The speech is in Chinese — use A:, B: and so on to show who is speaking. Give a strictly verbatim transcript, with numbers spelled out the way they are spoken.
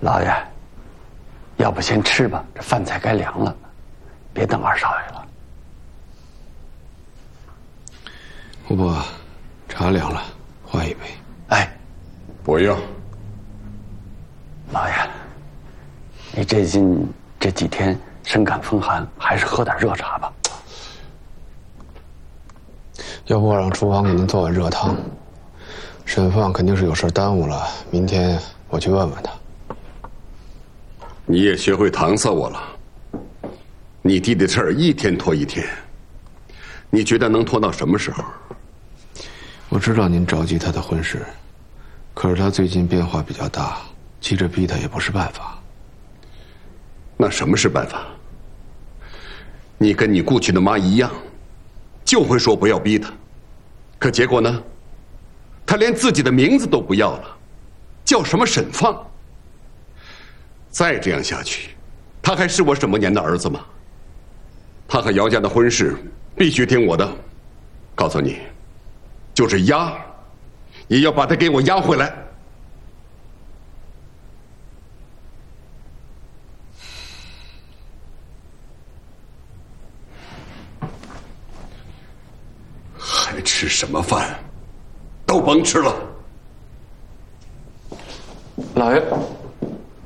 A: 老爷，要不先吃吧，这饭菜该凉了，别等二少爷了。
B: 胡伯，茶凉了，换一杯。
A: 哎，
C: 不用。
A: 老爷，你最近这几天深感风寒，还是喝点热茶吧。
B: 要不我让厨房给您做碗热汤。沈放肯定是有事耽误了，明天我去问问他。
C: 你也学会搪塞我了。你弟弟的事儿一天拖一天，你觉得能拖到什么时候？
B: 我知道您着急他的婚事，可是他最近变化比较大，急着逼他也不是办法。
C: 那什么是办法？你跟你过去的妈一样，就会说不要逼他，可结果呢？他连自己的名字都不要了，叫什么沈放？再这样下去，他还是我沈伯年的儿子吗？他和姚家的婚事必须听我的，告诉你，就是押，也要把他给我押回来。还吃什么饭？都甭吃了。
A: 老爷。